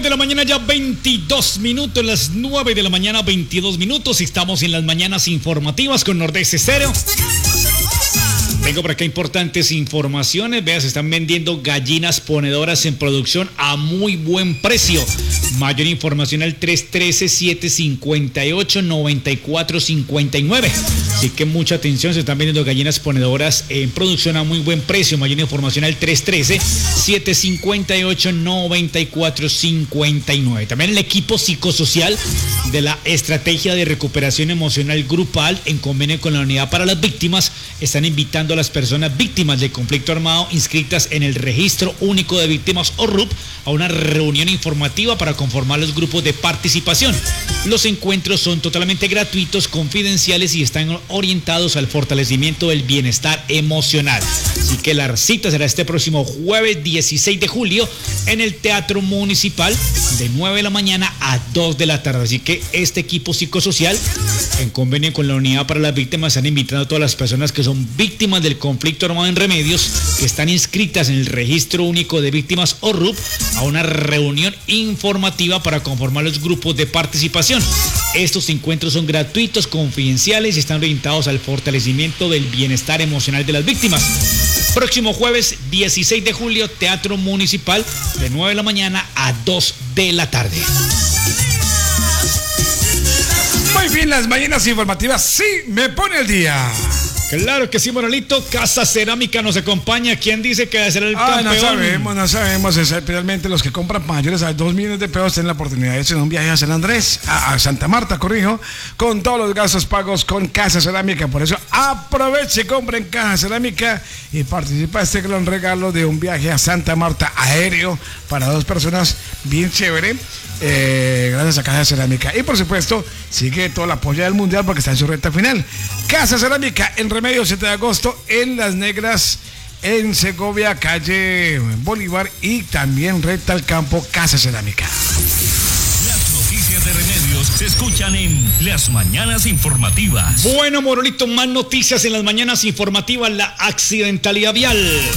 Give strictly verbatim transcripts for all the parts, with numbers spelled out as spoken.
de la mañana, ya veintidós minutos, las nueve de la mañana, veintidós minutos. Estamos en las mañanas informativas con Nordeste Estéreo. Tengo por acá importantes informaciones. Vean, se están vendiendo gallinas ponedoras en producción a muy buen precio. Mayor información al tres uno tres, siete cinco ocho, nueve cuatro cinco nueve. Así que mucha atención, se están vendiendo gallinas ponedoras en producción a muy buen precio. Mayor información al tres uno tres, siete cinco ocho, nueve cuatro cinco nueve. También el equipo psicosocial de la Estrategia de Recuperación Emocional Grupal, en convenio con la Unidad para las Víctimas, están invitando a las personas víctimas de conflicto armado inscritas en el Registro Único de Víctimas o R U P a una reunión informativa para conformar los grupos de participación. Los encuentros son totalmente gratuitos, confidenciales y están orientados al fortalecimiento del bienestar emocional. Así que la cita será este próximo jueves dieciséis de julio en el Teatro Municipal de nueve de la mañana a dos de la tarde. Así que este equipo psicosocial, en convenio con la Unidad para las Víctimas, están invitando a todas las personas que son víctimas del conflicto armado en Remedios, que están inscritas en el Registro Único de Víctimas o R U P, a una reunión informativa para conformar los grupos de participación. Estos encuentros son gratuitos, confidenciales y están orientados al fortalecimiento del bienestar emocional de las víctimas. Próximo jueves dieciséis de julio, Teatro Municipal, de nueve de la mañana a dos de la tarde. Muy bien, las mañanas informativas sí me pone al día. Claro que sí, Moralito. Casa Cerámica nos acompaña. ¿Quién dice que debe ser el ah, campeón? No sabemos, no sabemos. Especialmente los que compran mayores a dos millones de pesos tienen la oportunidad de hacer un viaje a San Andrés, a, a Santa Marta, corrijo, con todos los gastos pagos con Casa Cerámica. Por eso aproveche, compre en Casa Cerámica y participa en este gran regalo de un viaje a Santa Marta aéreo para dos personas, bien chévere. Eh, gracias a Casa Cerámica. Y por supuesto, sigue toda la apoyo del mundial porque está en su recta final. Casa Cerámica en Remedios, siete de agosto, en Las Negras, en Segovia, calle Bolívar, y también recta al campo. Casa Cerámica. Las noticias de Remedios se escuchan en Las Mañanas Informativas. Bueno, Morolito, más noticias en Las Mañanas Informativas. La accidentalidad vial.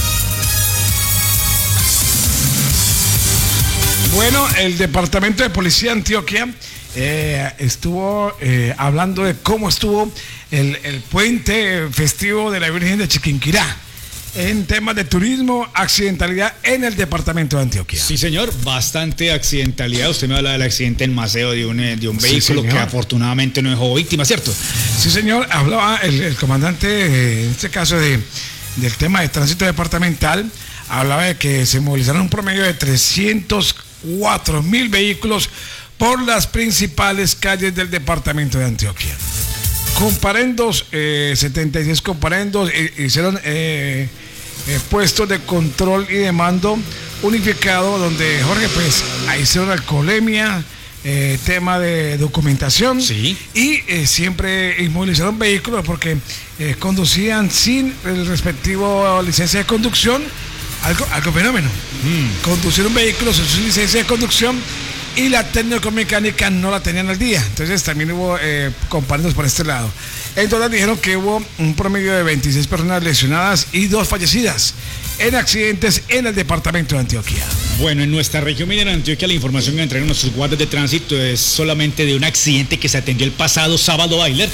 Bueno, el Departamento de Policía de Antioquia eh, estuvo eh, hablando de cómo estuvo el, el puente festivo de la Virgen de Chiquinquirá en temas de turismo, accidentalidad en el Departamento de Antioquia. Sí, señor, bastante accidentalidad. Usted me habla del accidente en Maceo de un, de un vehículo sí, que afortunadamente no dejó víctima, ¿cierto? Sí, señor, hablaba el, el comandante, eh, en este caso de, del tema de tránsito departamental, hablaba de que se movilizaron un promedio de trescientos cuatro mil vehículos por las principales calles del departamento de Antioquia. Comparendos, eh, setenta y seis comparendos eh, hicieron eh, eh, puestos de control y de mando unificado, donde, Jorge, pues ahí hicieron alcoholemia, eh, tema de documentación, sí, y eh, siempre inmovilizaron vehículos porque eh, conducían sin el respectivo licencia de conducción. Algo, algo fenómeno. Mm. Conducir un vehículo sin su licencia de conducción y la técnico-mecánica no la tenían al día. Entonces también hubo eh, comparendos por este lado. Entonces dijeron que hubo un promedio de veintiséis personas lesionadas y dos fallecidas en accidentes en el departamento de Antioquia. Bueno, en nuestra región minera de Antioquia, la información que entregan nuestros guardias de tránsito es solamente de un accidente que se atendió el pasado sábado, Bailer,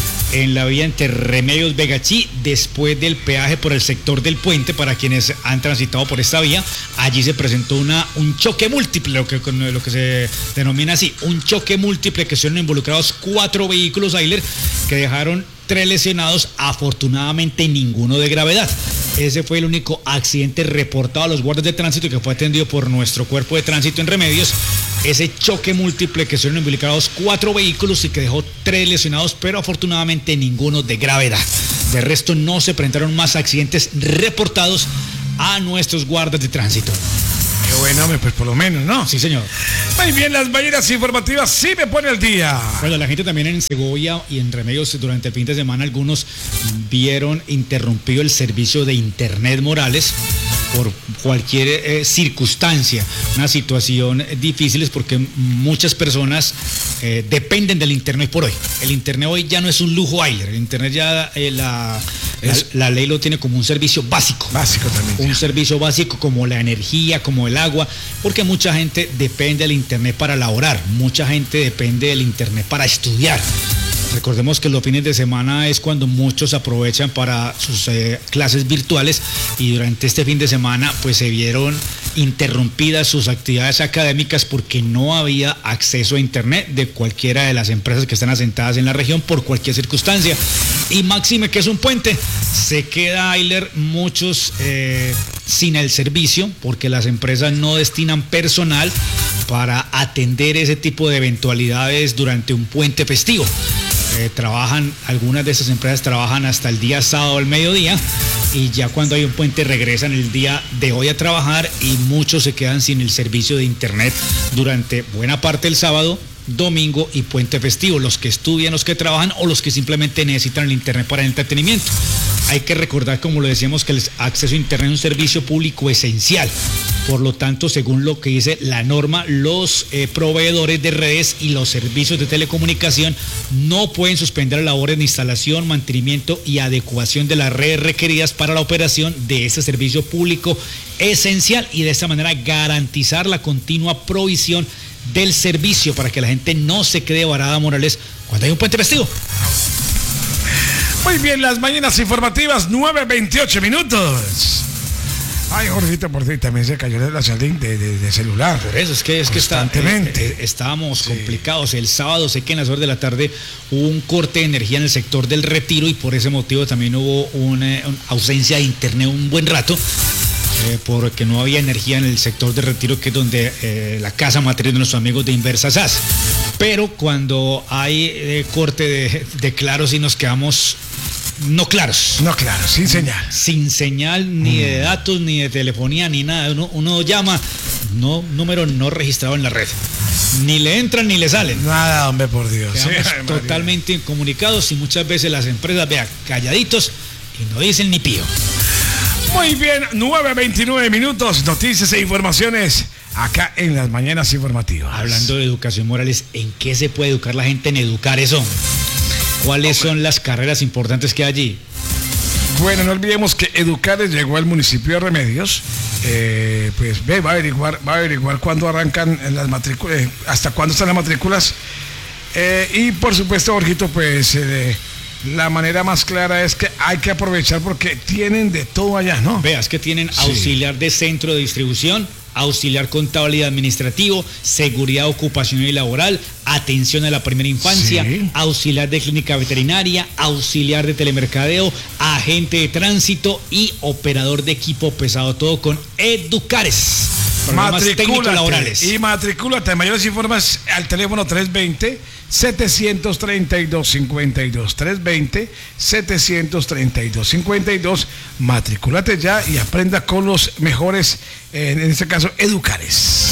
en la vía entre Remedios Vegachí, después del peaje por el sector del puente. Para quienes han transitado por esta vía, allí se presentó una, un choque múltiple, lo que, lo que se denomina así, un choque múltiple, que fueron involucrados cuatro vehículos, Ailer, que dejaron tres lesionados, afortunadamente ninguno de gravedad. Ese fue el único accidente reportado a los guardias de tránsito, que fue atendido por nuestro cuerpo de tránsito en Remedios. Ese choque múltiple, que fueron involucrados cuatro vehículos y que dejó tres lesionados, pero afortunadamente ninguno de gravedad. De resto, no se presentaron más accidentes reportados a nuestros guardias de tránsito. Qué bueno, pues por lo menos, ¿no? Sí, señor. Muy bien, las mañanas informativas sí me pone al día. Bueno, la gente también en Segovia y en Remedios, durante el fin de semana, algunos vieron interrumpido el servicio de Internet Morales por cualquier eh, circunstancia, una situación difícil, es porque muchas personas eh, dependen del Internet por hoy. El Internet hoy ya no es un lujo, Ailer. El Internet ya, eh, la, La, la ley lo tiene como un servicio básico. Básico también. Un sí. servicio básico como la energía, como el agua, porque mucha gente depende del internet para laborar, mucha gente depende del internet para estudiar. Recordemos que los fines de semana es cuando muchos aprovechan para sus eh, clases virtuales y durante este fin de semana pues se vieron interrumpidas sus actividades académicas porque no había acceso a internet de cualquiera de las empresas que están asentadas en la región por cualquier circunstancia. Y máxime que es un puente, se queda Ayler muchos eh, sin el servicio porque las empresas no destinan personal para atender ese tipo de eventualidades durante un puente festivo. Eh, trabajan, algunas de esas empresas trabajan hasta el día sábado al mediodía y ya cuando hay un puente regresan el día de hoy a trabajar y muchos se quedan sin el servicio de internet durante buena parte del sábado, domingo y puente festivo, los que estudian, los que trabajan o los que simplemente necesitan el internet para el entretenimiento. Hay que recordar, como lo decíamos, que el acceso a internet es un servicio público esencial. Por lo tanto, según lo que dice la norma, los eh, proveedores de redes y los servicios de telecomunicación no pueden suspender labores de instalación, mantenimiento y adecuación de las redes requeridas para la operación de ese servicio público esencial y de esta manera garantizar la continua provisión del servicio para que la gente no se quede varada, Morales, cuando hay un puente festivo. Muy bien, las mañanas informativas, nueve veintiocho minutos. Ay, Jorgito, por fin también se cayó la señal de, de, de celular. Por eso, es que, es que está, eh, eh, estábamos sí. complicados. El sábado sé que en las horas de la tarde hubo un corte de energía en el sector del Retiro y por ese motivo también hubo una, una ausencia de internet un buen rato. Eh, porque no había energía en el sector de Retiro, que es donde eh, la casa matriz de nuestros amigos de Inversa S A S. Pero cuando hay eh, corte de, de claros y nos quedamos no claros. No claros, sin señal. Sin señal ni mm. de datos, ni de telefonía, ni nada. Uno, uno llama, no, número no registrado en la red. Ni le entran ni le salen. Nada, hombre, por Dios. Quedamos sí, totalmente incomunicados y muchas veces las empresas, vea, calladitos y no dicen ni pío. Muy bien, nueve veintinueve minutos, noticias e informaciones acá en las mañanas informativas. Hablando de educación, Morales, ¿en qué se puede educar la gente en educar eso? ¿Cuáles son las carreras importantes que hay allí? Bueno, no olvidemos que Educares llegó al municipio de Remedios. Eh, pues ve, va a averiguar, va a averiguar cuándo arrancan las matrículas, eh, hasta cuándo están las matrículas. Eh, y por supuesto, Jorgito, pues eh, la manera más clara es que hay que aprovechar porque tienen de todo allá, ¿no? Veas que tienen sí. auxiliar de centro de distribución, auxiliar contable y administrativo, seguridad ocupacional y laboral, atención a la primera infancia, sí. auxiliar de clínica veterinaria, auxiliar de telemercadeo, agente de tránsito y operador de equipo pesado, todo con Educares. Programas técnicos laborales. Y matricúlate. Mayores informes al teléfono tres veinte, setecientos treinta y dos, cincuenta y dos. tres veinte, setecientos treinta y dos, cincuenta y dos. Matricúlate ya y aprenda con los mejores, eh, en este caso, Educares.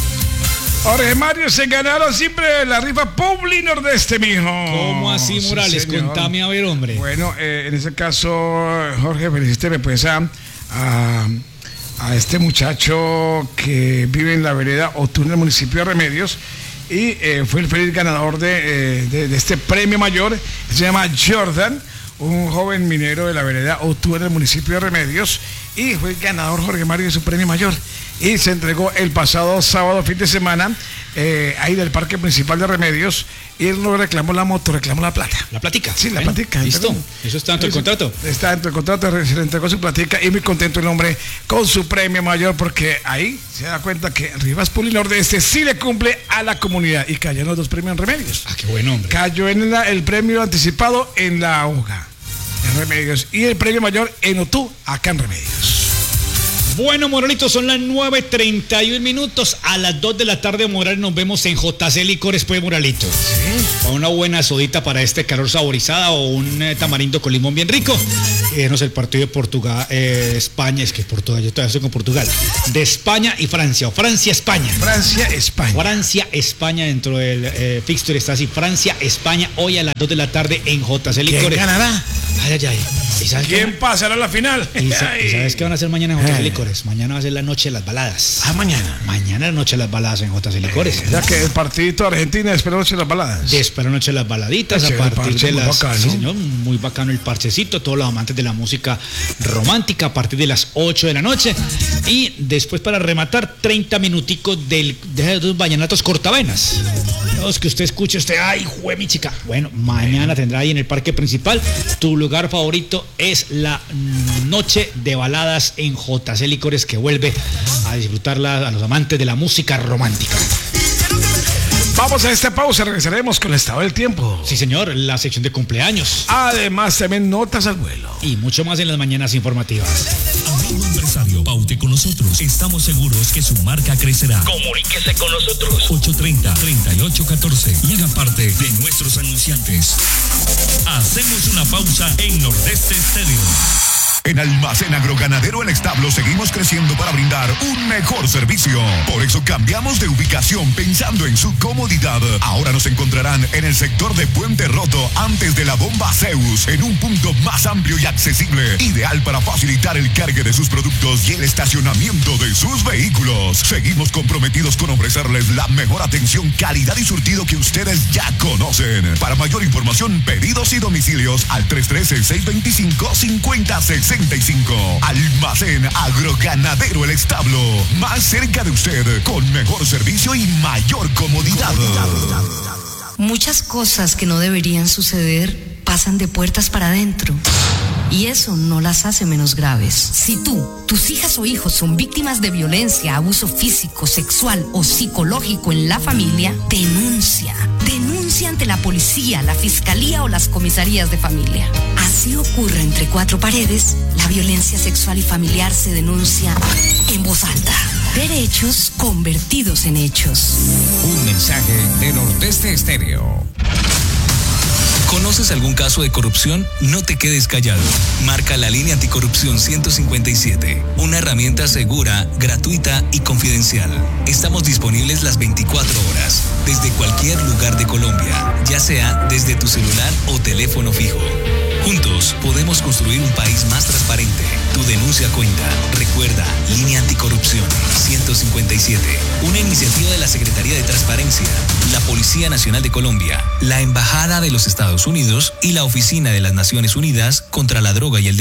Jorge Mario, se ganaron siempre la rifa Publi Nordeste, mijo. ¿Cómo así, Morales? Sí, contame a ver, hombre. Bueno, eh, en ese caso, Jorge, felicíteme pues a... a a este muchacho que vive en la vereda Otún, en el municipio de Remedios, y eh, fue el feliz ganador de, eh, de, de este premio mayor. Se llama Jordan, un joven minero de la vereda Otún, en el municipio de Remedios, y fue el ganador, Jorge Mario, de su premio mayor. Y se entregó el pasado sábado, fin de semana, eh, ahí del Parque Principal de Remedios, y él no reclamó la moto, reclamó la plata. ¿La platica? Sí, la bueno, platica. Listo. Perdón. ¿Eso está dentro del contrato? Está dentro del contrato, se le entregó su platica y muy contento el hombre con su premio mayor porque ahí se da cuenta que Rivas Publi Nordeste sí le cumple a la comunidad y cayó en los dos premios en Remedios. Ah, qué buen hombre. Cayó en la, el premio anticipado en La Hoja, en Remedios, y el premio mayor en Otú, acá en Remedios. Bueno, Moralito, son las nueve treinta y uno minutos. A las dos de la tarde, Morales, nos vemos en J C Licores, pues, Moralito. Sí. Una buena sodita para este calor saborizada o un eh, tamarindo con limón bien rico. Eh, no sé, el partido de Portugal, eh, España, es que Portugal, yo todavía estoy con Portugal. De España y Francia, o Francia-España. Francia-España. Francia-España, dentro del eh, fixture está así, Francia-España, hoy a las dos de la tarde en J C Licores. ¿Quién ganará? Ay, ay, ay. ¿Y sabes ¿Quién qué? pasará a la final? ¿Y, sa- y sabes qué van a hacer mañana en J C Licores? Mañana va a ser la noche de las baladas. Ah, mañana. Mañana es la noche de las baladas en J C Licores. Ya que el partidito de Argentina espera noche las baladas. Espero noche de las baladitas Ese a partir parche de muy las... bacano. Sí, señor, muy bacano el parchecito. Todos los amantes de la música romántica a partir de las ocho de la noche. Y después, para rematar, treinta minuticos del, de los vallenatos cortavenas. Los que usted escuche, usted, ay, jue mi chica. Bueno, mañana tendrá ahí en el parque principal. Tu lugar favorito es la noche de baladas en J C Licores, que vuelve a disfrutarla a los amantes de la música romántica. Vamos a esta pausa, regresaremos con el estado del tiempo. Sí, señor, la sección de cumpleaños. Además, también notas al vuelo. Y mucho más en las mañanas informativas. Amigo empresario, paute con nosotros. Estamos seguros que su marca crecerá. Comuníquese con nosotros. ocho treinta, treinta y ocho catorce y haga parte de nuestros anunciantes. Hacemos una pausa en Nordeste Estéreo. En Almacén Agroganadero El Establo seguimos creciendo para brindar un mejor servicio. Por eso cambiamos de ubicación pensando en su comodidad. Ahora nos encontrarán en el sector de Puente Roto, antes de la bomba Zeus, en un punto más amplio y accesible, ideal para facilitar el cargue de sus productos y el estacionamiento de sus vehículos. Seguimos comprometidos con ofrecerles la mejor atención, calidad y surtido que ustedes ya conocen. Para mayor información, pedidos y domicilios al tres uno tres, seis dos cinco, cinco cero seis cinco. Almacén Agroganadero El Establo, más cerca de usted, con mejor servicio y mayor comodidad. Muchas cosas que no deberían suceder pasan de puertas para adentro. Y eso no las hace menos graves. Si tú, tus hijas o hijos son víctimas de violencia, abuso físico, sexual o psicológico en la familia, denuncia. Denuncia ante la policía, la fiscalía o las comisarías de familia. Así ocurre entre cuatro paredes, la violencia sexual y familiar se denuncia en voz alta. Derechos convertidos en hechos. Un mensaje de Nordeste Estéreo. ¿Conoces algún caso de corrupción? No te quedes callado. Marca la línea anticorrupción ciento cincuenta y siete, una herramienta segura, gratuita y confidencial. Estamos disponibles las veinticuatro horas, desde cualquier lugar de Colombia, ya sea desde tu celular o teléfono fijo. Juntos podemos construir un país más transparente. Tu denuncia cuenta. Recuerda, línea anticorrupción ciento cincuenta y siete, una iniciativa de la Secretaría de Transparencia, la Policía Nacional de Colombia, la Embajada de los Estados Unidos y la Oficina de las Naciones Unidas contra la Droga y el Delito.